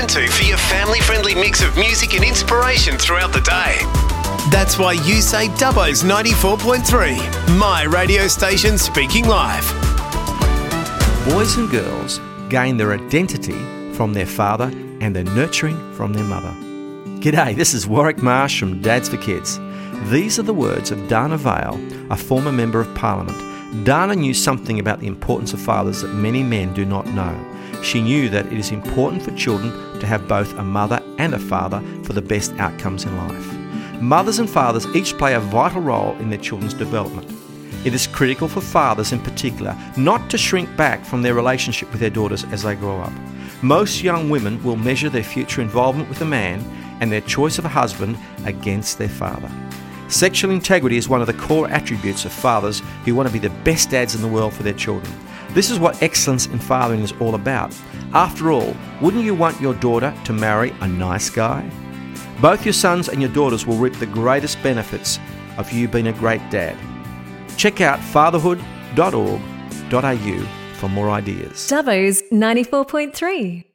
to for your family-friendly mix of music and inspiration throughout the day. That's why you say Dubbo's 94.3, my radio station speaking live. Boys and girls gain their identity from their father and their nurturing from their mother. G'day, this is Warwick Marsh from Dads for Kids. These are the words of Dana Vale, a former Member of Parliament. Dana knew something about the importance of fathers that many men do not know. She knew that it is important for children to have both a mother and a father for the best outcomes in life. Mothers and fathers each play a vital role in their children's development. It is critical for fathers in particular not to shrink back from their relationship with their daughters as they grow up. Most young women will measure their future involvement with a man and their choice of a husband against their father. Sexual integrity is one of the core attributes of fathers who want to be the best dads in the world for their children. This is what excellence in fathering is all about. After all, wouldn't you want your daughter to marry a nice guy? Both your sons and your daughters will reap the greatest benefits of you being a great dad. Check out fatherhood.org.au for more ideas. Dubbo's 94.3.